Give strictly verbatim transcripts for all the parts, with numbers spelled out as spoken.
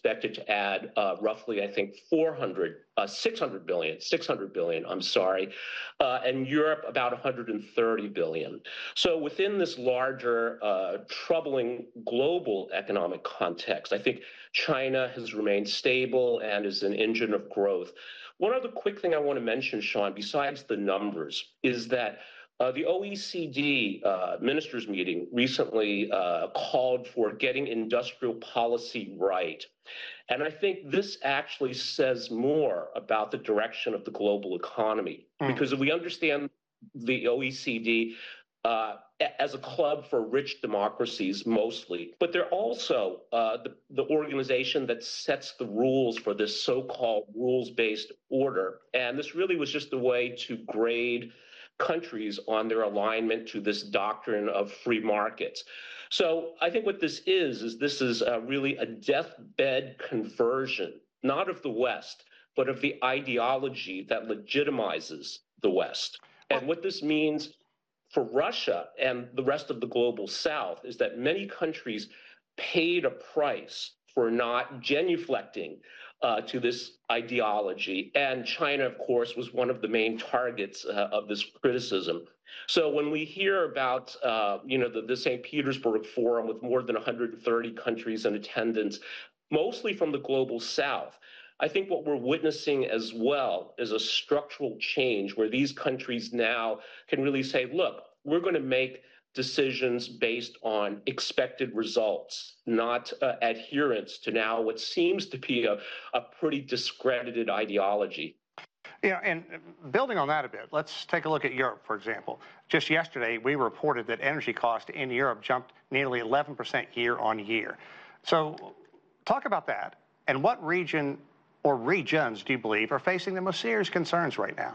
expected to add uh, roughly, I think, four hundred, uh, six hundred billion, six hundred billion, I'm sorry, uh, and Europe about one hundred thirty billion. So within this larger, uh, troubling global economic context, I think China has remained stable and is an engine of growth. One other quick thing I want to mention, Sean, besides the numbers, is that Uh, the O E C D uh, ministers meeting recently uh, called for getting industrial policy right. And I think this actually says more about the direction of the global economy. Mm. Because if we understand the O E C D uh, as a club for rich democracies mostly, but they're also uh, the, the organization that sets the rules for this so-called rules-based order. And this really was just a way to grade countries on their alignment to this doctrine of free markets. So I think what this is, is this is uh, really a deathbed conversion, not of the West, but of the ideology that legitimizes the West. And what this means for Russia and the rest of the global South is that many countries paid a price for not genuflecting Uh, to this ideology. And China, of course, was one of the main targets uh, of this criticism. So when we hear about, uh, you know, the, the Saint Petersburg Forum with more than one hundred thirty countries in attendance, mostly from the global South, I think what we're witnessing as well is a structural change where these countries now can really say, look, we're going to make decisions based on expected results, not uh, adherence to now what seems to be a, a pretty discredited ideology. Yeah, and building on that a bit, let's take a look at Europe, for example. Just yesterday, we reported that energy costs in Europe jumped nearly eleven percent year on year. So talk about that. And what region or regions do you believe are facing the most serious concerns right now?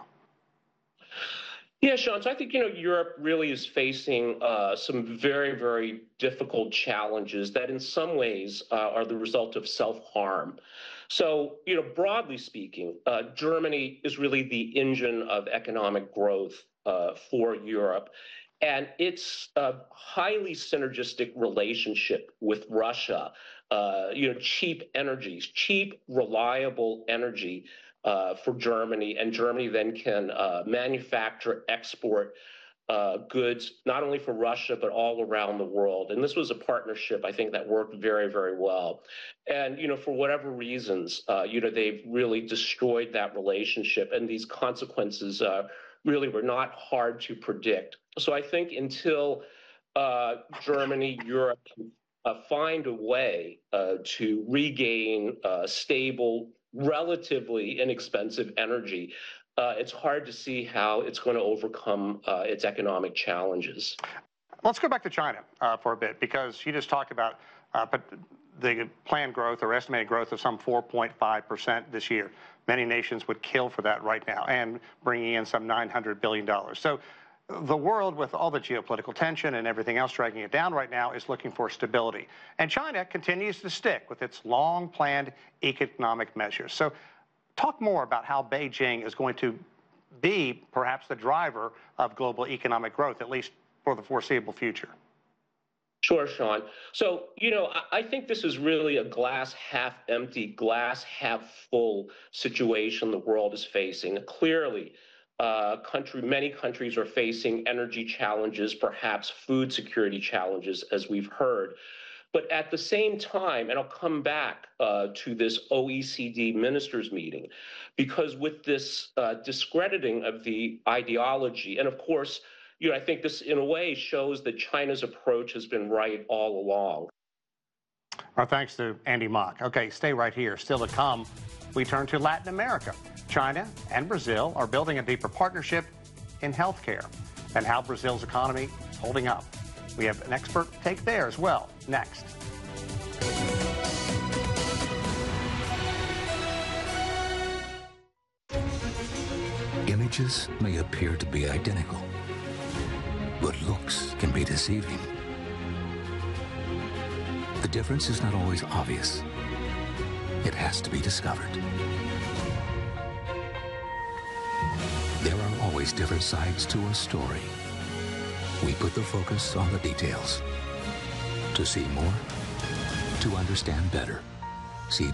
Yeah, Sean, so I think, you know, Europe really is facing uh, some very, very difficult challenges that in some ways uh, are the result of self-harm. So, you know, broadly speaking, uh, Germany is really the engine of economic growth uh, for Europe. And its uh, highly synergistic relationship with Russia, uh, you know, cheap energies, cheap, reliable energy, Uh, for Germany, and Germany then can uh, manufacture, export uh, goods, not only for Russia, but all around the world. And this was a partnership, I think, that worked very, very well. And, you know, for whatever reasons, uh, you know, they've really destroyed that relationship, and these consequences uh, really were not hard to predict. So I think until uh, Germany, Europe uh, find a way uh, to regain uh, stable, relatively inexpensive energy, uh, it's hard to see how it's going to overcome uh, its economic challenges. Let's go back to China uh, for a bit, because you just talked about uh, but the planned growth or estimated growth of some four point five percent this year. Many nations would kill for that right now, and bringing in some nine hundred billion dollars. So the world, with all the geopolitical tension and everything else dragging it down right now, is looking for stability. And China continues to stick with its long-planned economic measures. So talk more about how Beijing is going to be perhaps the driver of global economic growth, at least for the foreseeable future. Sure, Sean. So, you know, I think this is really a glass half empty, glass half full situation the world is facing. Clearly, Uh, country, many countries are facing energy challenges, perhaps food security challenges, as we've heard. But at the same time, and I'll come back uh, to this O E C D ministers meeting, because with this uh, discrediting of the ideology, and of course, you know, I think this in a way shows that China's approach has been right all along. Our thanks to Andy Mock. Okay, stay right here. Still to come, we turn to Latin America. China and Brazil are building a deeper partnership in healthcare, and how Brazil's economy is holding up. We have an expert take there as well, next. Images may appear to be identical, but looks can be deceiving. The difference is not always obvious. It has to be discovered. There are always different sides to a story. We put the focus on the details. To see more, to understand better, see